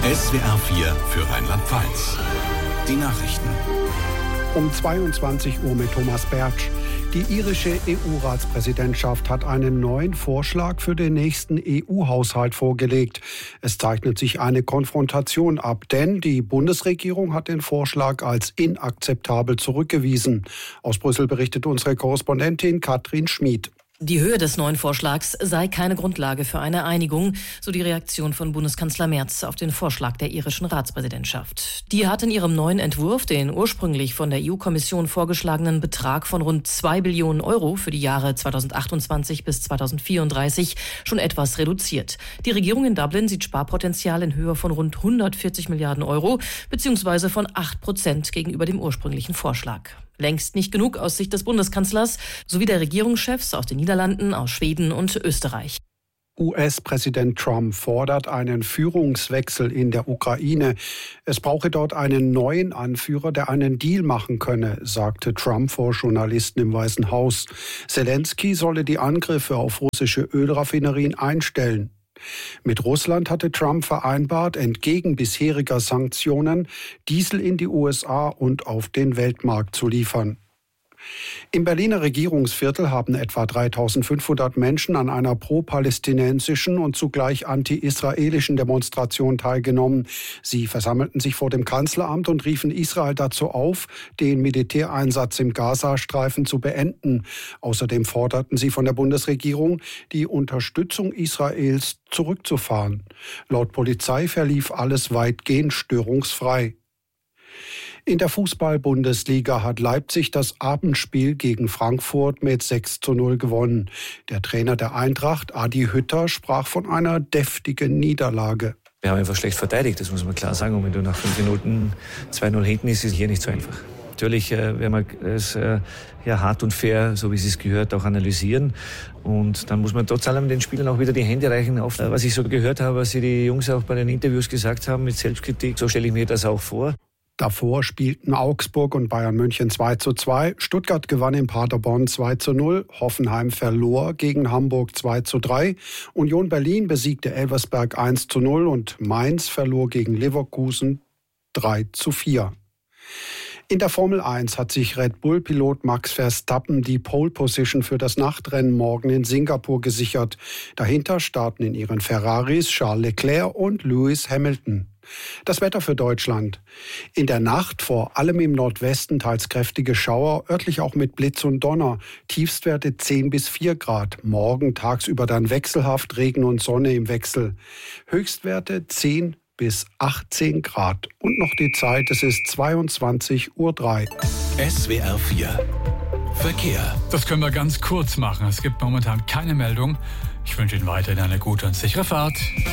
SWR 4 für Rheinland-Pfalz. Die Nachrichten. Um 22 Uhr mit Thomas Bertsch. Die irische EU-Ratspräsidentschaft hat einen neuen Vorschlag für den nächsten EU-Haushalt vorgelegt. Es zeichnet sich eine Konfrontation ab, denn die Bundesregierung hat den Vorschlag als inakzeptabel zurückgewiesen. Aus Brüssel berichtet unsere Korrespondentin Katrin Schmid. Die Höhe des neuen Vorschlags sei keine Grundlage für eine Einigung, so die Reaktion von Bundeskanzler Merz auf den Vorschlag der irischen Ratspräsidentschaft. Die hat in ihrem neuen Entwurf den ursprünglich von der EU-Kommission vorgeschlagenen Betrag von rund 2 Billionen Euro für die Jahre 2028 bis 2034 schon etwas reduziert. Die Regierung in Dublin sieht Sparpotenzial in Höhe von rund 140 Milliarden Euro, beziehungsweise von 8% gegenüber dem ursprünglichen Vorschlag. Längst nicht genug aus Sicht des Bundeskanzlers sowie der Regierungschefs aus den Niederlanden, aus Schweden und Österreich. US-Präsident Trump fordert einen Führungswechsel in der Ukraine. Es brauche dort einen neuen Anführer, der einen Deal machen könne, sagte Trump vor Journalisten im Weißen Haus. Zelensky solle die Angriffe auf russische Ölraffinerien einstellen. Mit Russland hatte Trump vereinbart, entgegen bisheriger Sanktionen Diesel in die USA und auf den Weltmarkt zu liefern. Im Berliner Regierungsviertel haben etwa 3.500 Menschen an einer pro-palästinensischen und zugleich anti-israelischen Demonstration teilgenommen. Sie versammelten sich vor dem Kanzleramt und riefen Israel dazu auf, den Militäreinsatz im Gazastreifen zu beenden. Außerdem forderten sie von der Bundesregierung, die Unterstützung Israels zurückzufahren. Laut Polizei verlief alles weitgehend störungsfrei. In der Fußball-Bundesliga hat Leipzig das Abendspiel gegen Frankfurt mit 6:0 gewonnen. Der Trainer der Eintracht, Adi Hütter, sprach von einer deftigen Niederlage. Wir haben einfach schlecht verteidigt, das muss man klar sagen. Und wenn du nach 5 Minuten 2:0 hinten ist es hier nicht so einfach. Natürlich werden wir es hart und fair, so wie es gehört, auch analysieren. Und dann muss man trotz allem den Spielern auch wieder die Hände reichen. Auf was ich so gehört habe, was die Jungs auch bei den Interviews gesagt haben mit Selbstkritik, so stelle ich mir das auch vor. Davor spielten Augsburg und Bayern München 2:2, Stuttgart gewann in Paderborn 2:0, Hoffenheim verlor gegen Hamburg 2:3, Union Berlin besiegte Elversberg 1:0 und Mainz verlor gegen Leverkusen 3:4. In der Formel 1 hat sich Red Bull-Pilot Max Verstappen die Pole-Position für das Nachtrennen morgen in Singapur gesichert. Dahinter starten in ihren Ferraris Charles Leclerc und Lewis Hamilton. Das Wetter für Deutschland. In der Nacht vor allem im Nordwesten teils kräftige Schauer, örtlich auch mit Blitz und Donner. Tiefstwerte 10 bis 4 Grad. Morgen tagsüber dann wechselhaft Regen und Sonne im Wechsel. Höchstwerte 10 bis 18 Grad. Und noch die Zeit, es ist 22:03 Uhr. SWR 4 Verkehr. Das können wir ganz kurz machen. Es gibt momentan keine Meldung. Ich wünsche Ihnen weiterhin eine gute und sichere Fahrt.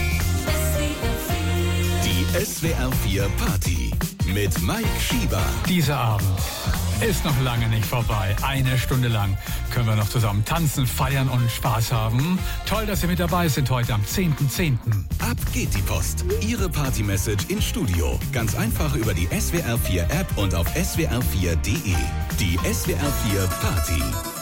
Die SWR 4 Party mit Mike Schieber. Dieser Abend ist noch lange nicht vorbei. 1 Stunde lang können wir noch zusammen tanzen, feiern und Spaß haben. Toll, dass Sie mit dabei sind heute am 10.10. Ab geht die Post. Ihre Party-Message ins Studio. Ganz einfach über die SWR 4 App und auf swr4.de. Die SWR 4 Party.